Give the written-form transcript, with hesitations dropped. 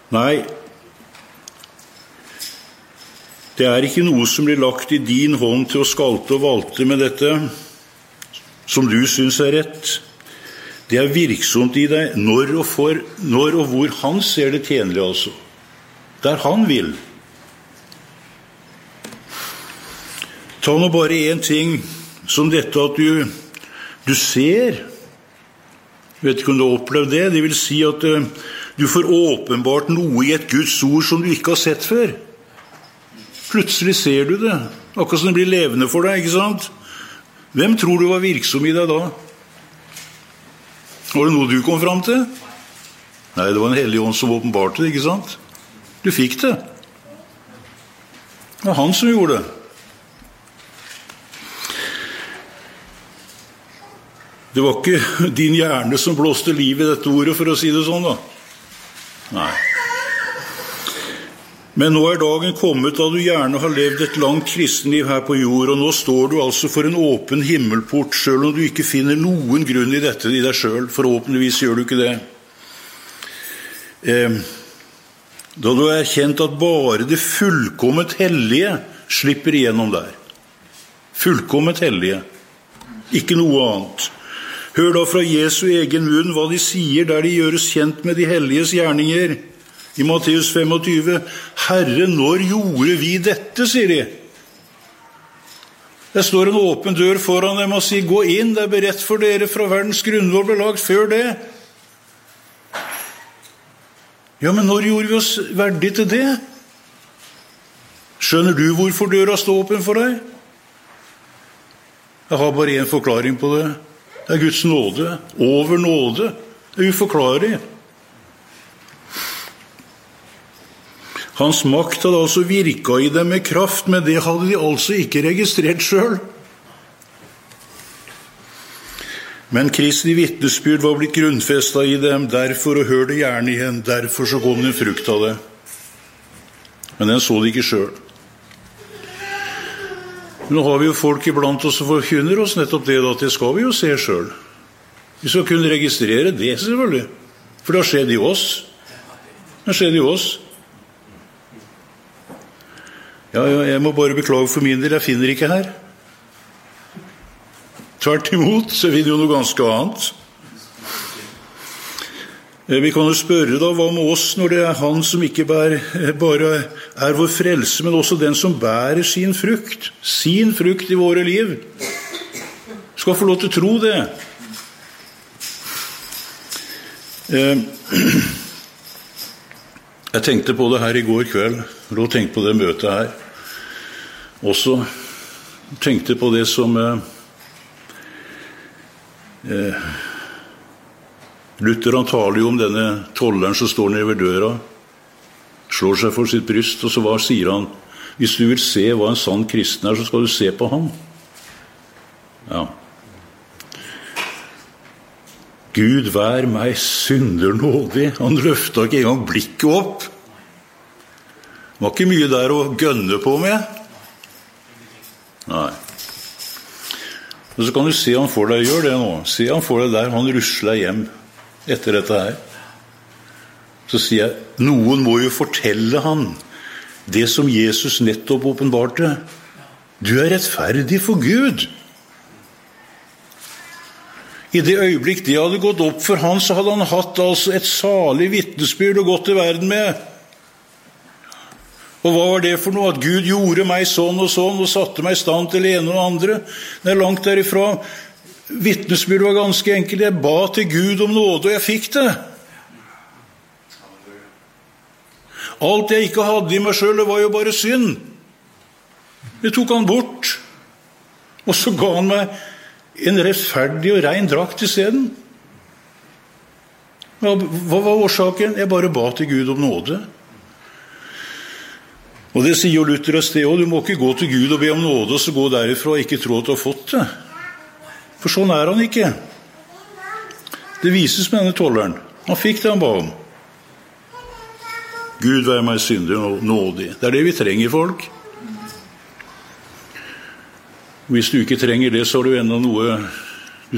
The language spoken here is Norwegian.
Nei, det ikke noe som blir lagt i din hånd til å skalte og valte med dette, som du synes rett. Det virksomt i deg når og hvor han ser det tjenlig, altså. Der han vil. Ta nå bare en ting som dette at du ser. Jeg vet ikke om du har opplevd det. Det vil si at du får åpenbart noe i et Guds ord som du ikke har sett før. Plutselig ser du det. Akkurat som det blir levende for deg, ikke sant? Hvem tror du var virksom i deg da? Var det noe du kom fram til? Nei, det var en hellig ånd som åpenbarte det, ikke sant? Du fikk det. Det var han som gjorde det. Det var ikke din hjerne som blåste liv i dette ordet, for å si det sånn da. Nei. Men nå dagen kommet da du gjerne har levd et langt kristenliv her på jord, og nå står du altså for en åpen himmelport, selv om du ikke finner noen grunn i dette i deg selv. Forhåpentligvis gjør du ikke det. Da du kjent at bare det fullkomment hellige slipper igjennom der. Fullkomment hellige. Ikke noe annet. Hør da fra Jesu egen munn hva de sier der de gjøres kjent med de helliges gjerninger. I Matteus 25, Herre, når gjorde vi dette, sier de. Det står en åpen dør foran dem og sier, gå inn, det beredt for dere fra verdens grunnlov ble lagt før det. Ja, men når gjorde vi oss verdig til det? Skjønner du hvorfor døra står åpen for deg? Jeg har bare en forklaring på det. Det Guds nåde, over nåde. Det uforklarlig. Hans makt hadde altså virket i dem med kraft, men det hadde de altså ikke registrert selv. Men Kristi vitnesbyrd var blitt grunnfestet i dem, derfor, og hør det gjerne igjen, derfor så kom det en frukt av det. Men den så de ikke selv. Nå har vi jo folk iblant oss som forkynner oss nettopp det, at det skal vi jo se selv. Vi skal kunne registrere det, selvfølgelig. For det har skjedd i oss. Det har skjedd i oss. Ja, jeg må bare beklage for min del, jeg finner ikke her. Tvert imot, så finner jo noe ganske annet. Vi kan jo spørre da, hva med oss når det han som ikke bare vår frelse, men også den som bærer sin frukt i våre liv, skal få lov til å tro det. Jeg tenkte på det her i går kveld, og tenkte på det møtet her. Også tenkte på det som Luther han taler jo om denne tolleren som står nede ved døra, slår seg for sitt bryst, og så sier han, hvis du vil se hva en sann kristen så skal du se på ham. Ja. Gud vær meg synder nådig. Han løftet ikke engang blikket opp. Det var ikke mye der å gønne på med. Nei. Og så kan du se han får deg, gjør det nå. Se han får deg der, han rusler hjem etter dette her. Så sier jeg, noen må jo fortelle han det som Jesus nettopp åpenbarte. Du rettferdig for Gud. I det øyeblikk det hadde gått opp for han, så hadde han hatt altså et salig vitnesbyrd å gå til verden med. Og hva var det for noe? At Gud gjorde meg sånn og satte meg i stand til det ene og det andre. Det langt derifra. Vitnesbyrd var ganske enkelt. Jeg ba til Gud om nåde, og jeg fikk det. Alt jeg ikke hadde i meg selv, det var jo bare synd. Det tok han bort. Og så ga han meg en rettferdig og ren drakt i stedet. Hva var årsaken? Jeg bare ba til Gud om nåde. Og det sier jo Luther et sted, og du må ikke gå til Gud og be om nåde, og så gå derifra og ikke tro at du har fått det. For sånn han ikke. Det vises med denne tolleren. Han fikk det han ba om. Gud vær meg synder og nådig. Det det vi trenger, folk. Hvis du ikke trenger det, så har du enda noe